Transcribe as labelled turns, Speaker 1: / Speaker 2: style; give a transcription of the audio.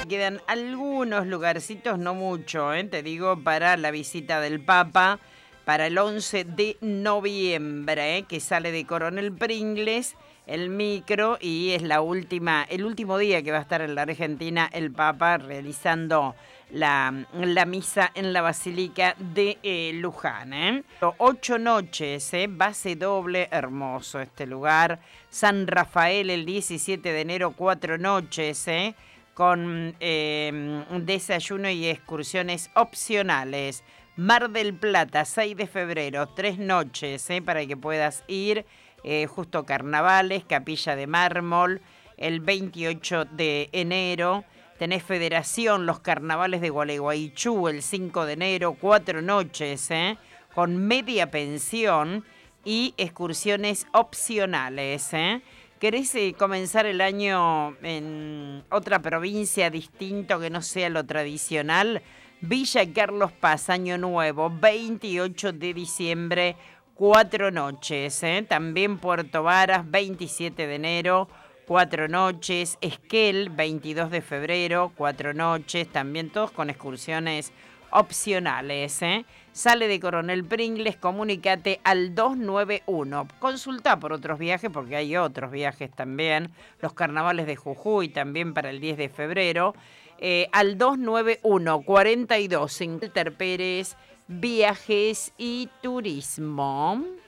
Speaker 1: Quedan algunos lugarcitos, no mucho, te digo, para la visita del Papa, para el 11 de noviembre, que sale de Coronel Pringles, el micro, y es el último día que va a estar en la Argentina el Papa realizando la misa en la Basílica de Luján. 8 noches, base doble, hermoso este lugar. San Rafael el 17 de enero, 4 noches, con desayuno y excursiones opcionales. Mar del Plata, 6 de febrero, 3 noches, para que puedas ir. Justo carnavales, Capilla de Mármol, el 28 de enero. Tenés Federación, los carnavales de Gualeguaychú, el 5 de enero, 4 noches, con media pensión y excursiones opcionales. ¿Querés comenzar el año en otra provincia distinto que no sea lo tradicional? Villa Carlos Paz, Año Nuevo, 28 de diciembre, 4 noches. También Puerto Varas, 27 de enero, 4 noches. Esquel, 22 de febrero, 4 noches. También todos con excursiones opcionales. Sale de Coronel Pringles, comunícate al 291. Consulta por otros viajes porque hay otros viajes también. Los carnavales de Jujuy también para el 10 de febrero. Al 291 42 Walter Pérez, Viajes y Turismo.